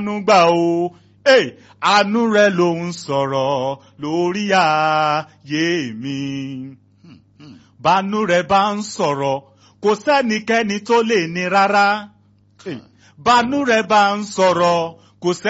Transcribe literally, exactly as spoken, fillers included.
àánú gbà o. Hey, àánú rẹ̀ ló ń sọ̀rọ̀ lórí ayé mi. Bánú rẹ̀ bá ń sọ̀rọ̀, kò sẹ́nikẹ́ni tó lè ní rárá. Hey, bánú rẹ̀ bá ń sọ̀rọ̀, kò sẹ́